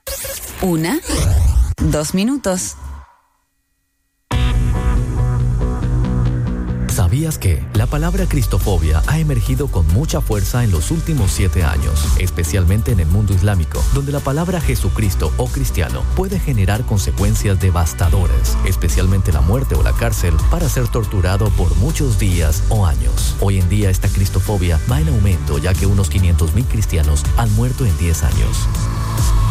1, 2 minutos. ¿Sabías que la palabra cristofobia ha emergido con mucha fuerza en los últimos 7 años, especialmente en el mundo islámico, donde la palabra Jesucristo o cristiano puede generar consecuencias devastadoras, especialmente la muerte o la cárcel para ser torturado por muchos días o años? Hoy en día esta cristofobia va en aumento, ya que unos 500,000 cristianos han muerto en 10 años.